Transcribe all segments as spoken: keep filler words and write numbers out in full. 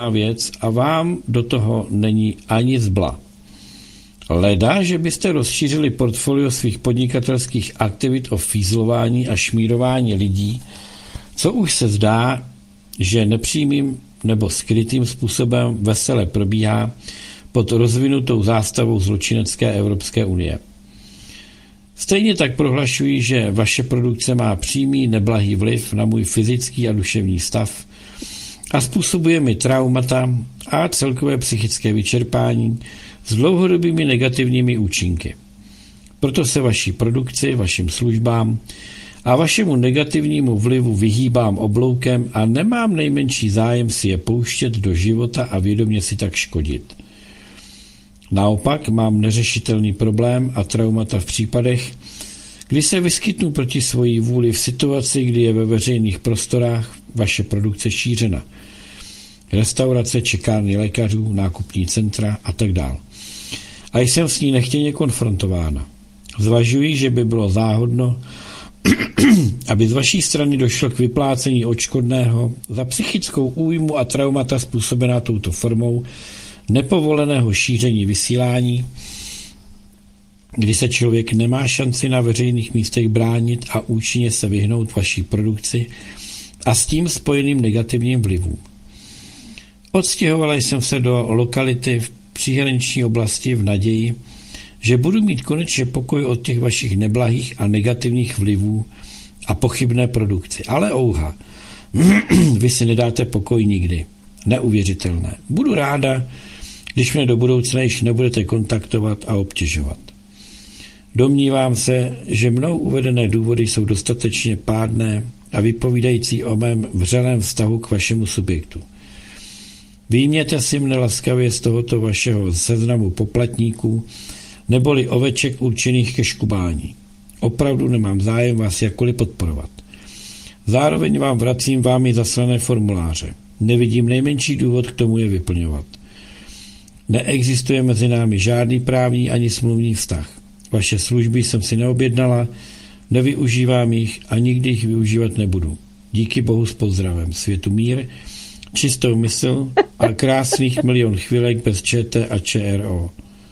věc a vám do toho není ani zbla. Leda, že byste rozšířili portfolio svých podnikatelských aktivit o fízlování a šmírování lidí, co už se zdá, že nepřímým nebo skrytým způsobem vesele probíhá pod rozvinutou zástavou zločinecké Evropské unie. Stejně tak prohlašuji, že vaše produkce má přímý neblahý vliv na můj fyzický a duševní stav a způsobuje mi traumata a celkové psychické vyčerpání s dlouhodobými negativními účinky. Proto se vaší produkci, vašim službám a vašemu negativnímu vlivu vyhýbám obloukem a nemám nejmenší zájem si je pouštět do života a vědomě si tak škodit. Naopak mám neřešitelný problém a traumata v případech, kdy se vyskytnu proti svojí vůli v situaci, kdy je ve veřejných prostorách vaše produkce šířena. Restaurace, čekárny lékařů, nákupní centra a tak dále. A jsem s ní nechtěně konfrontována. Zvažuji, že by bylo záhodno, aby z vaší strany došlo k vyplácení odškodného za psychickou újmu a traumata způsobená touto formou nepovoleného šíření vysílání, kdy se člověk nemá šanci na veřejných místech bránit a účinně se vyhnout vaší produkci a s tím spojeným negativním vlivům. Odstěhovala jsem se do lokality v příhraniční oblasti v naději, že budu mít konečně pokoj od těch vašich neblahých a negativních vlivů a pochybné produkci. Ale ouha, vy si nedáte pokoj nikdy. Neuvěřitelné. Budu ráda, když mě do budoucna již nebudete kontaktovat a obtěžovat. Domnívám se, že mnou uvedené důvody jsou dostatečně pádné a vypovídající o mém vřelém vztahu k vašemu subjektu. Vyjměte si mne laskavě z tohoto vašeho seznamu poplatníků neboli oveček určených ke škubání. Opravdu nemám zájem vás jakkoliv podporovat. Zároveň vám vracím vámi zaslané formuláře. Nevidím nejmenší důvod k tomu je vyplňovat. Neexistuje mezi námi žádný právní ani smluvní vztah. Vaše služby jsem si neobjednala, nevyužívám jich a nikdy jich využívat nebudu. Díky Bohu s pozdravem. Světu mír, čistou mysl a krásných milion chvílek bez ČT a ČRO.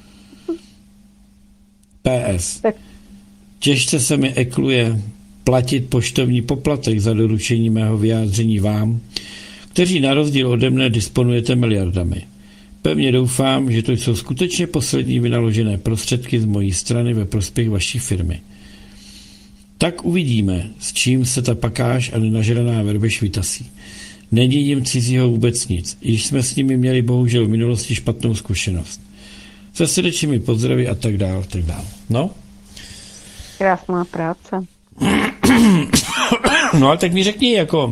P S. Těžce se mi ekluje platit poštovní poplatek za doručení mého vyjádření vám, kteří na rozdíl ode mne disponujete miliardami. Pevně doufám, že to jsou skutečně poslední vynaložené prostředky z mojí strany ve prospěch vaší firmy. Tak uvidíme, s čím se ta pakáž a nenažraná verbež vytasí. Není jim cizího vůbec nic, již jsme s nimi měli bohužel v minulosti špatnou zkušenost. Se srdečnými pozdravy a tak dál, tak dál. No? Krásná práce. No ale tak mi řekni, jako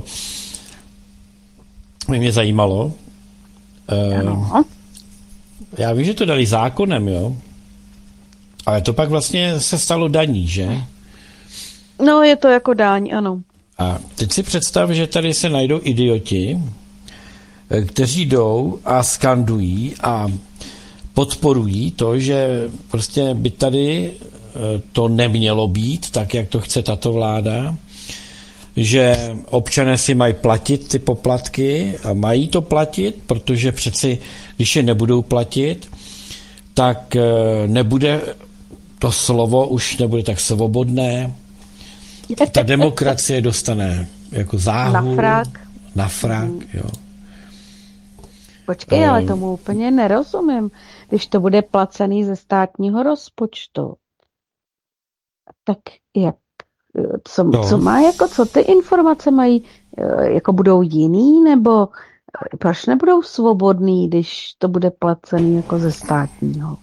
by mě zajímalo. Ano. Já vím, že to dali zákonem, jo? Ale to pak vlastně se stalo daní, že? No, je to jako daň, ano. A teď si představ, že tady se najdou idioti, kteří jdou a skandují a podporují to, že prostě by tady to nemělo být tak, jak to chce tato vláda, že občané si mají platit ty poplatky a mají to platit, protože přeci, když je nebudou platit, tak nebude to slovo, už nebude tak svobodné, ta demokracie dostane jako záhul. Na frak. Na frak, jo. Počkej, um, ale tomu úplně nerozumím. Když to bude placený ze státního rozpočtu, tak jak, co, no. co má, jako, co ty informace mají, jako budou jiný, nebo proč nebudou svobodný, když to bude placený jako ze státního?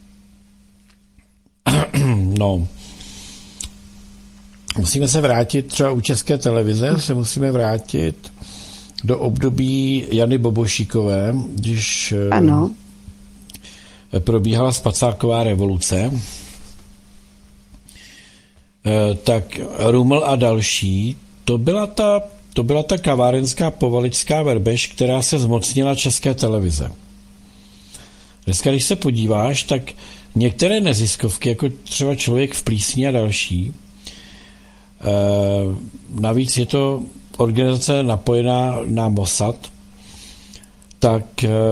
No, musíme se vrátit, třeba u České televize se musíme vrátit do období Jany Bobošíkové, když ano. probíhala spacáková revoluce, tak Ruml a další, to byla ta, to byla ta kavárenská povaličská verbež, která se zmocnila České televize. Dneska, když se podíváš, tak některé neziskovky, jako třeba Člověk v plísni a další, navíc je to organizace napojená na Mossad, tak